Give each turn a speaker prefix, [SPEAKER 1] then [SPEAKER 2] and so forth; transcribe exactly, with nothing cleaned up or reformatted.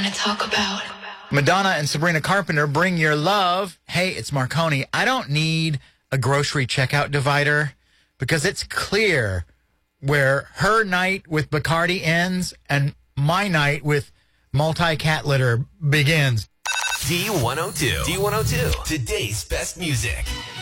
[SPEAKER 1] to talk about.
[SPEAKER 2] Madonna and Sabrina Carpenter, Bring Your Love. Hey, it's Marconi. I don't need a grocery checkout divider because it's clear where her night with Bacardi ends and my night with multi-cat litter begins.
[SPEAKER 3] D one oh two. D one oh two. Today's best music.